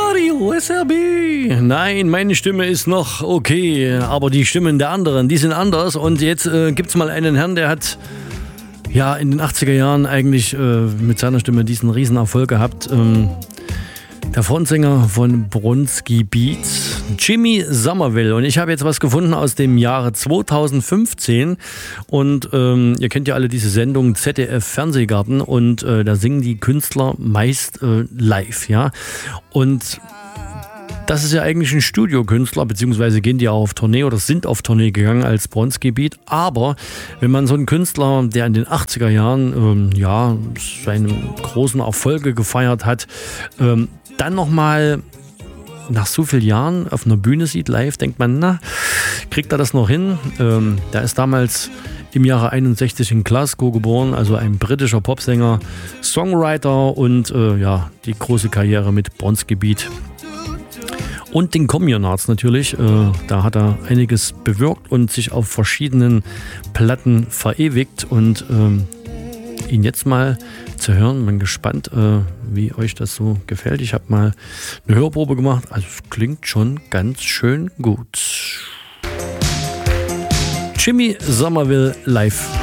Radio SRB. Nein, meine Stimme ist noch okay, aber die Stimmen der anderen, die sind anders. Und jetzt gibt's mal einen Herrn, der hat ja in den 80er Jahren eigentlich mit seiner Stimme diesen Riesenerfolg gehabt. Der Frontsänger von Bronski Beat, Jimmy Somerville. Und ich habe jetzt was gefunden aus dem Jahre 2015. Und ihr kennt ja alle diese Sendung ZDF Fernsehgarten. Und da singen die Künstler meist live, ja. Und das ist ja eigentlich ein Studiokünstler, beziehungsweise gehen die auch auf Tournee oder sind auf Tournee gegangen als Bronski Beat. Aber wenn man so einen Künstler, der in den 80er Jahren seine großen Erfolge gefeiert hat, dann nochmal nach so vielen Jahren auf einer Bühne sieht, live, denkt man, na, kriegt er das noch hin? Der ist damals im Jahre 61 in Glasgow geboren, also ein britischer Popsänger, Songwriter und die große Karriere mit Bronski Beat. Und den Communards natürlich, da hat er einiges bewirkt und sich auf verschiedenen Platten verewigt und ihn jetzt mal zu hören, bin gespannt, wie euch das so gefällt. Ich habe mal eine Hörprobe gemacht, also es klingt schon ganz schön gut. Jimmy Somerville live.